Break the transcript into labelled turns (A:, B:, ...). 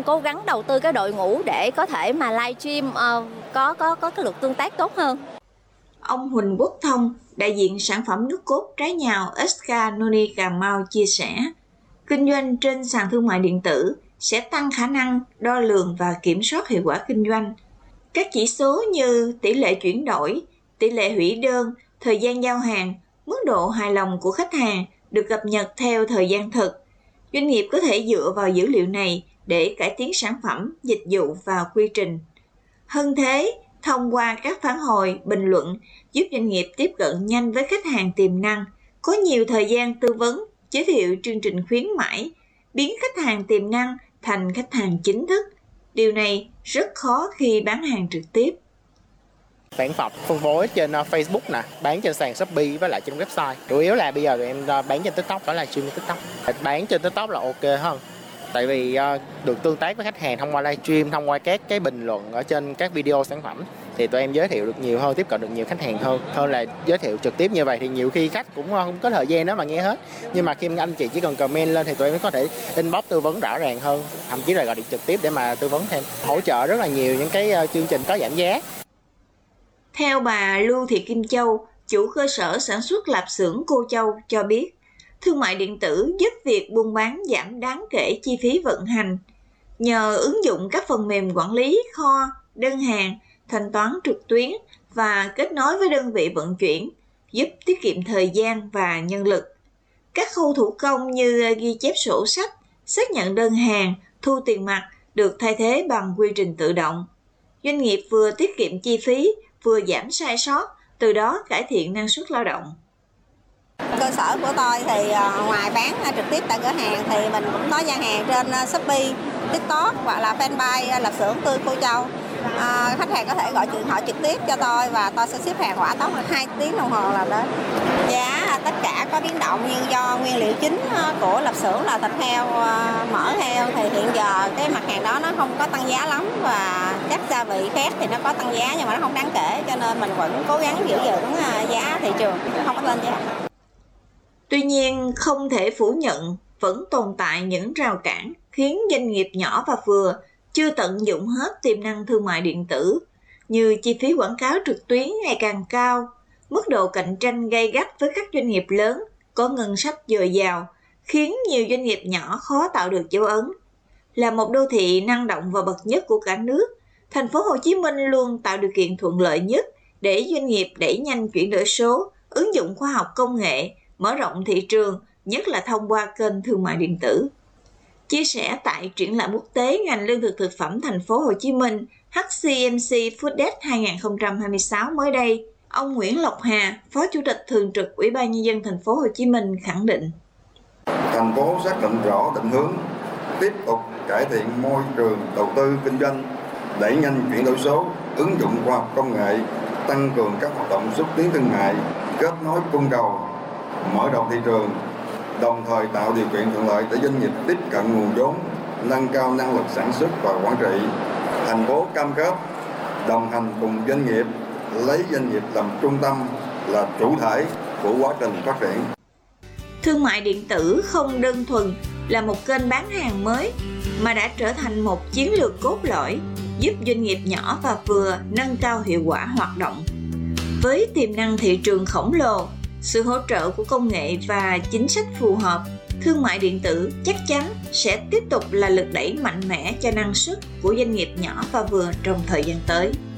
A: đang cố gắng đầu tư cái đội ngũ để có thể mà livestream có cái lượt tương tác tốt hơn.
B: Ông Huỳnh Quốc Thông, đại diện sản phẩm nước cốt trái nhào SK Noni Cà Mau chia sẻ, kinh doanh trên sàn thương mại điện tử sẽ tăng khả năng đo lường và kiểm soát hiệu quả kinh doanh. Các chỉ số như tỷ lệ chuyển đổi, tỷ lệ hủy đơn, thời gian giao hàng, mức độ hài lòng của khách hàng được cập nhật theo thời gian thực. Doanh nghiệp có thể dựa vào dữ liệu này để cải tiến sản phẩm, dịch vụ và quy trình. Hơn thế, thông qua các phản hồi, bình luận giúp doanh nghiệp tiếp cận nhanh với khách hàng tiềm năng, có nhiều thời gian tư vấn, giới thiệu chương trình khuyến mãi, biến khách hàng tiềm năng thành khách hàng chính thức. Điều này rất khó khi bán hàng trực tiếp.
C: Sản phẩm phân phối trên Facebook nè, bán trên sàn Shopee với lại trên website. Chủ yếu là bây giờ tụi em bán trên TikTok, đó là chuyên TikTok. Bán trên TikTok là ok hơn. Tại vì được tương tác với khách hàng thông qua livestream, thông qua các cái bình luận ở trên các video sản phẩm thì tụi em giới thiệu được nhiều hơn, tiếp cận được nhiều khách hàng hơn là giới thiệu trực tiếp như vậy thì nhiều khi khách cũng không có thời gian đó mà nghe hết. Nhưng mà khi anh chị chỉ cần comment lên thì tụi em có thể inbox tư vấn rõ ràng hơn, thậm chí là gọi điện trực tiếp để mà tư vấn thêm, hỗ trợ rất là nhiều những cái chương trình có giảm giá.
B: Theo bà Lưu Thị Kim Châu, chủ cơ sở sản xuất lạp xưởng Cô Châu cho biết, thương mại điện tử giúp việc buôn bán giảm đáng kể chi phí vận hành. Nhờ ứng dụng các phần mềm quản lý kho, đơn hàng, thanh toán trực tuyến và kết nối với đơn vị vận chuyển, giúp tiết kiệm thời gian và nhân lực. Các khâu thủ công như ghi chép sổ sách, xác nhận đơn hàng, thu tiền mặt được thay thế bằng quy trình tự động. Doanh nghiệp vừa tiết kiệm chi phí, vừa giảm sai sót, từ đó cải thiện năng suất lao động.
D: Cơ sở của tôi thì ngoài bán trực tiếp tại cửa hàng thì mình cũng có gian hàng trên Shopee, TikTok hoặc là fanpage lạp xưởng Tươi Cô Châu. Khách hàng có thể gọi điện thoại trực tiếp cho tôi và tôi sẽ ship hàng hỏa tốc 2 tiếng đồng hồ là đến. Giá tất cả có biến động nhưng do nguyên liệu chính của lạp xưởng là thịt heo, mỡ heo thì hiện giờ cái mặt hàng đó nó không có tăng giá lắm và các gia vị khác thì nó có tăng giá nhưng mà nó không đáng kể, cho nên mình vẫn cố gắng giữ vững giá thị trường, không có lên giá.
B: Tuy nhiên, không thể phủ nhận vẫn tồn tại những rào cản khiến doanh nghiệp nhỏ và vừa chưa tận dụng hết tiềm năng thương mại điện tử, như chi phí quảng cáo trực tuyến ngày càng cao, mức độ cạnh tranh gay gắt với các doanh nghiệp lớn có ngân sách dồi dào, khiến nhiều doanh nghiệp nhỏ khó tạo được dấu ấn. Là một đô thị năng động và bậc nhất của cả nước, thành phố Hồ Chí Minh luôn tạo điều kiện thuận lợi nhất để doanh nghiệp đẩy nhanh chuyển đổi số, ứng dụng khoa học công nghệ, mở rộng thị trường, nhất là thông qua kênh thương mại điện tử. Chia sẻ tại triển lãm quốc tế ngành lương thực thực phẩm thành phố Hồ Chí Minh HCMC Fooddesk 2026 mới đây, ông Nguyễn Lộc Hà, Phó Chủ tịch Thường trực Ủy ban Nhân dân thành phố Hồ Chí Minh khẳng định:
E: Thành phố xác định rõ định hướng, tiếp tục cải thiện môi trường đầu tư kinh doanh, đẩy nhanh chuyển đổi số, ứng dụng khoa học công nghệ, tăng cường các hoạt động xúc tiến thương mại, kết nối cung cầu, mở rộng thị trường, đồng thời tạo điều kiện thuận lợi để doanh nghiệp tiếp cận nguồn vốn, nâng cao năng lực sản xuất và quản trị. Thành phố cam kết đồng hành cùng doanh nghiệp, lấy doanh nghiệp làm trung tâm, là chủ thể của quá trình phát triển.
B: Thương mại điện tử không đơn thuần là một kênh bán hàng mới, mà đã trở thành một chiến lược cốt lõi giúp doanh nghiệp nhỏ và vừa nâng cao hiệu quả hoạt động. Với tiềm năng thị trường khổng lồ, sự hỗ trợ của công nghệ và chính sách phù hợp, thương mại điện tử chắc chắn sẽ tiếp tục là lực đẩy mạnh mẽ cho năng suất của doanh nghiệp nhỏ và vừa trong thời gian tới.